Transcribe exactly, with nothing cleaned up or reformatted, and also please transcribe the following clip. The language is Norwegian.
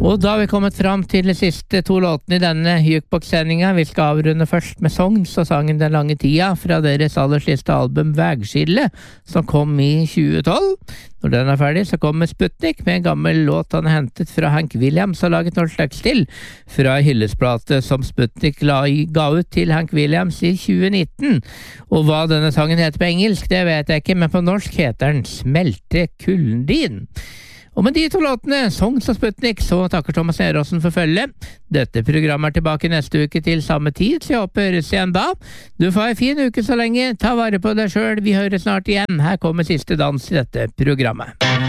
Og da har vi kommet fram til de siste to låtene i denne Jukebox-sendinga. Vi skal avrunde først med Songs og sangen Den lange tida fra deres aller siste album Vægskille, som kom i tjue tolv. Når den er ferdig, så kommer Sputnik med en gammel låt han har hentet fra Hank Williams og laget noe slags til, fra hyllesplate som Sputnik la, ga ut til Hank Williams i tjue nitten. Og hva denne sangen heter på engelsk, det vet jeg ikke, men på norsk heter den Smelte kulden din. Og med de to låtene, Songs og Sputnik, så takker Thomas Neråsen for følge. Dette programmet er tilbake neste uke til samme tid, så jeg håper høres igjen da. Du får en fin uke så lenge, ta vare på deg selv, vi hører snart igjen. Her kommer siste dans i dette programmet.